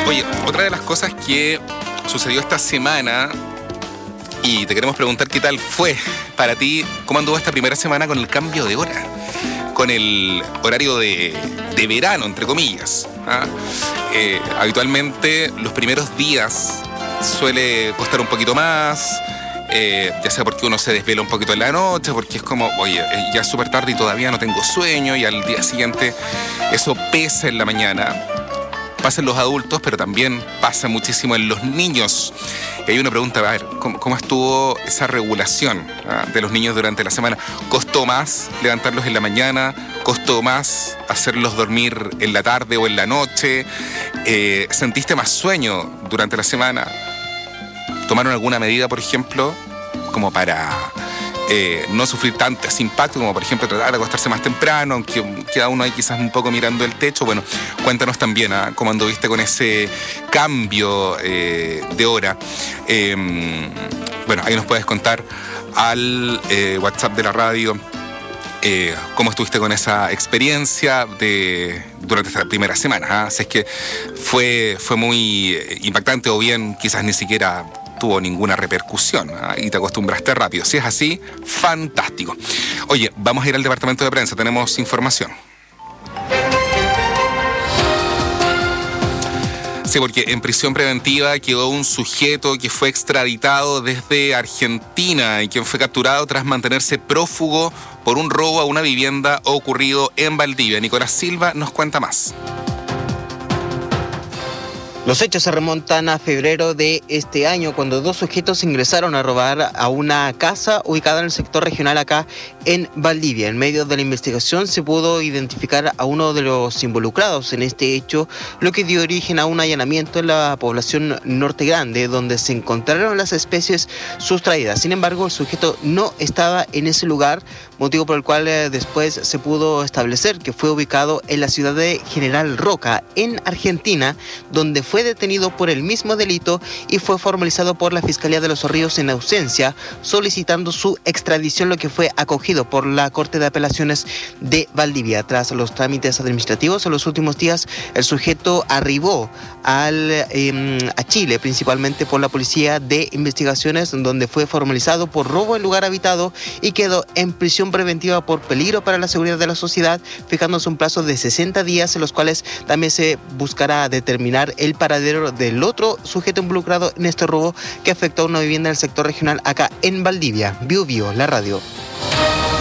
Oye, otra de las cosas que sucedió esta semana, y te queremos preguntar qué tal fue para ti, cómo anduvo esta primera semana con el cambio de hora, con el horario de verano, entre comillas. Habitualmente los primeros días suele costar un poquito más, ya sea porque uno se desvela un poquito en la noche, porque es como, oye, ya es súper tarde y todavía no tengo sueño, y al día siguiente eso pesa en la mañana. Pasa en los adultos, pero también pasa muchísimo en los niños. Y hay una pregunta, a ver, ¿cómo estuvo esa regulación de los niños durante la semana? ¿Costó más levantarlos en la mañana? ¿Costó más hacerlos dormir en la tarde o en la noche? ¿Sentiste más sueño durante la semana? ¿Tomaron alguna medida, por ejemplo, como para no sufrir tanto ese impacto, como por ejemplo tratar de acostarse más temprano, aunque queda uno ahí quizás un poco mirando el techo? Bueno, cuéntanos también cómo anduviste con ese cambio de hora. Bueno, ahí nos puedes contar al WhatsApp de la radio cómo estuviste con esa experiencia durante esta primera semana. Si es que fue muy impactante, o bien quizás ni siquiera tuvo ninguna repercusión y te acostumbraste rápido. Si es así, fantástico. Oye, vamos a ir al departamento de prensa, tenemos información. Sí, porque en prisión preventiva quedó un sujeto que fue extraditado desde Argentina y quien fue capturado tras mantenerse prófugo por un robo a una vivienda ocurrido en Valdivia. Nicolás Silva nos cuenta más. Los hechos se remontan a febrero de este año, cuando dos sujetos ingresaron a robar a una casa ubicada en el sector regional acá en Valdivia. En medio de la investigación se pudo identificar a uno de los involucrados en este hecho, lo que dio origen a un allanamiento en la población Norte Grande, donde se encontraron las especies sustraídas. Sin embargo, el sujeto no estaba en ese lugar, motivo por el cual después se pudo establecer que fue ubicado en la ciudad de General Roca, en Argentina, donde fue detenido por el mismo delito y fue formalizado por la Fiscalía de Los Ríos en ausencia, solicitando su extradición, lo que fue acogido por la Corte de Apelaciones de Valdivia. Tras los trámites administrativos, en los últimos días el sujeto arribó a Chile, principalmente por la Policía de Investigaciones, donde fue formalizado por robo en lugar habitado y quedó en prisión preventiva por peligro para la seguridad de la sociedad, fijándose un plazo de 60 días en los cuales también se buscará determinar el paradero del otro sujeto involucrado en este robo que afectó a una vivienda del sector regional acá en Valdivia. Biu, la radio.